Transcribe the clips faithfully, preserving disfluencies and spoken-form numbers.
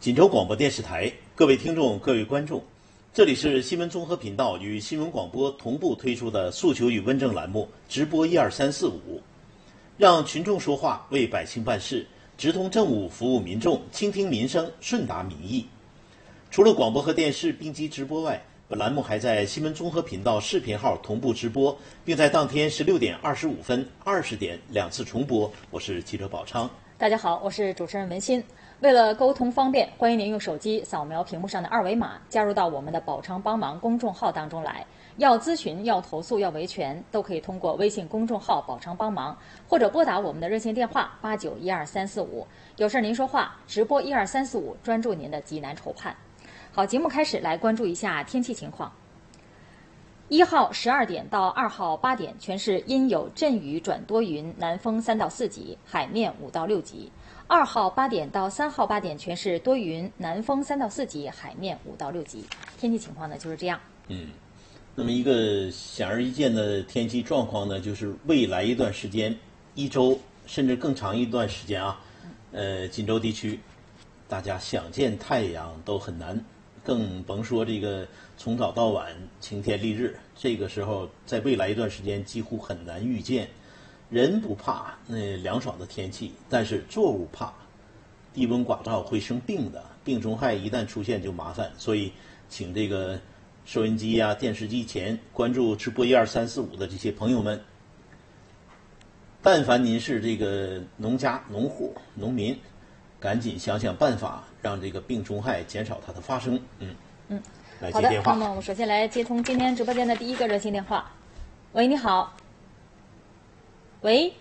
锦州广播电视台，各位听众、各位观众，这里是新闻综合频道与新闻广播同步推出的诉求与问政栏目直播一二三四五，让群众说话，为百姓办事，直通政务，服务民众，倾听民生，顺达民意。除了广播和电视并机直播外，本栏目还在新闻综合频道视频号同步直播，并在当天十六点二十五分、二十点两次重播。我是记者宝昌。 大家好，我是主持人文心。为了沟通方便，欢迎您用手机扫描屏幕上的二维码，加入到我们的宝昌帮忙公众号当中来。要咨询、要投诉、要维权，都可以通过微信公众号宝昌帮忙，或者拨打我们的热线电话八九一二三四五。有事您说话，直播一二三四五，专注您的急难愁盼。好，节目开始，来关注一下天气情况。一号十二点到二号八点，全市阴有阵雨转多云，南风三到四级，海面五到六级。二号八点到三号八点，全市多云，南风三到四级，海面五到六级。天气情况呢就是这样。 嗯，那么一个显而易见的天气状况呢，就是未来一段时间，一周甚至更长一段时间啊，呃，锦州地区，大家想见太阳都很难，更甭说这个从早到晚晴天丽日。这个时候，在未来一段时间几乎很难预见。人不怕那凉爽的天气，但是作物怕，低温寡燥会生病的，病虫害一旦出现就麻烦。所以，请这个收音机啊、电视机前关注直播一二三四五的这些朋友们，但凡您是这个农家、农户、农民，赶紧想想办法，让这个病虫害减少它的发生。嗯嗯， 来接电话。 好的，那么我们首先来接通今天直播间的第一个热线电话。喂，你好。喂，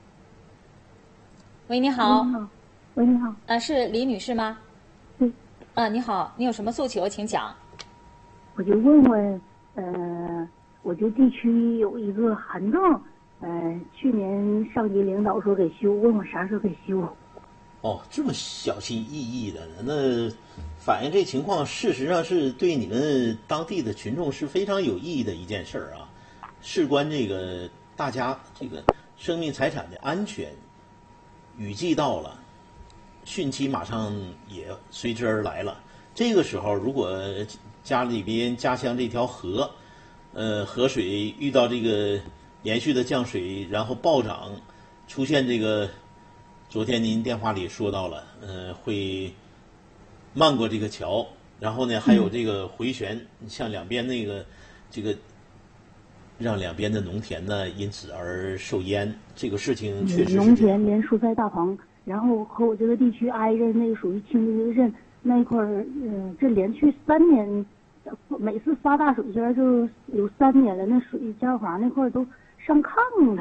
喂，你好。 你好，喂，你好。 呃，是李女士吗？ 对。 呃，你好，你有什么诉求，请讲。 我就问问，呃，我这地区有一个涵洞，呃，去年上级领导说给修，问我啥时候给修。 哦，这么小心翼翼的，那反映这情况，事实上是对你们当地的群众是非常有意义的一件事儿啊，事关这个大家这个生命财产的安全。雨季到了，汛期马上也随之而来了。这个时候，如果家里边家乡这条河，呃，河水遇到这个连续的降水，然后暴涨，出现这个，昨天您电话里说到了，呃，会漫过这个桥，然后呢，还有这个回旋，向两边那个这个。让两边的农田呢因此而受淹，这个事情确实是农田连蔬菜大棚，然后和我这个地区挨着那个属于清水镇那一块儿，嗯，这连续三年，每次发大水前就有三年了，那水家房那块儿都上炕了。